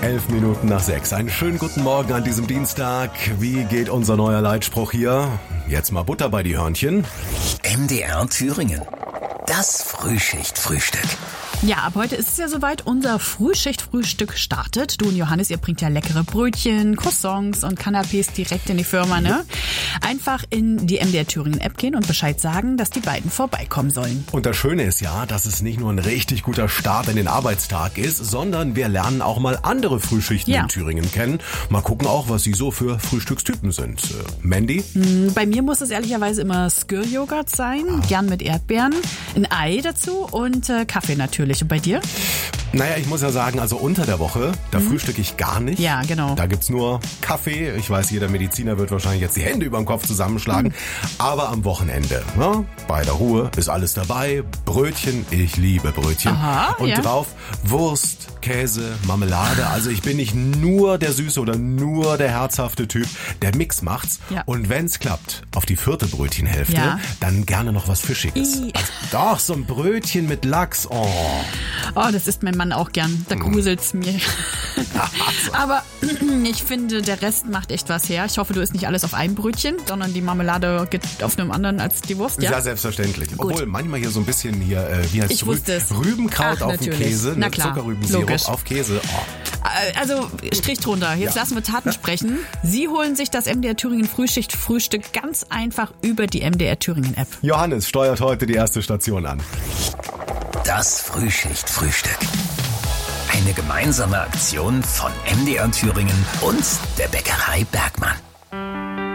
6:11. Einen schönen guten Morgen an diesem Dienstag. Wie geht unser neuer Leitspruch hier? Jetzt mal Butter bei die Hörnchen. MDR Thüringen. Das Frühschichtfrühstück. Ja, ab heute ist es ja soweit, unser Frühschichtfrühstück startet. Du und Johannes, ihr bringt ja leckere Brötchen, Croissants und Canapés direkt in die Firma, ne? Einfach in die MDR Thüringen App gehen und Bescheid sagen, dass die beiden vorbeikommen sollen. Und das Schöne ist ja, dass es nicht nur ein richtig guter Start in den Arbeitstag ist, sondern wir lernen auch mal andere Frühschichten in Thüringen kennen. Mal gucken auch, was sie so für Frühstückstypen sind. Mandy? Bei mir muss es ehrlicherweise immer Skir-Joghurt sein, gern mit Erdbeeren, ein Ei dazu und Kaffee natürlich. Und bei dir? Naja, ich muss ja sagen, also unter der Woche, da frühstücke ich gar nicht. Ja, genau. Da gibt's nur Kaffee. Ich weiß, jeder Mediziner wird wahrscheinlich jetzt die Hände über den Kopf zusammenschlagen. Aber am Wochenende, ne, bei der Ruhe ist alles dabei. Brötchen, ich liebe Brötchen. Aha, und ja. drauf Wurst, Käse, Marmelade. Also ich bin nicht nur der süße oder nur der herzhafte Typ. Der Mix macht's. Ja. Und wenn's klappt, auf die 4. Brötchenhälfte, Ja. dann gerne noch was Fischiges. Also, doch, so ein Brötchen mit Lachs. Oh, das isst mein Mann auch gern. Da gruselt's mir. Aber ich finde, der Rest macht echt was her. Ich hoffe, du isst nicht alles auf einem Brötchen, sondern die Marmelade geht auf einem anderen als die Wurst, ja? Ja, selbstverständlich. Gut. Obwohl manchmal hier so ein bisschen hier, wie heißt Ich es? wusste es. Rübenkraut Ach, auf dem natürlich. Käse, Na klar, Zuckerrübensirup logisch. auf Käse. Oh. Also Strich drunter. Jetzt lassen wir Taten sprechen. Sie holen sich das MDR Thüringen Frühschichtfrühstück ganz einfach über die MDR Thüringen App. Johannes steuert heute die erste Station an. Das Frühschichtfrühstück. Eine gemeinsame Aktion von MDR Thüringen und der Bäckerei Bergmann.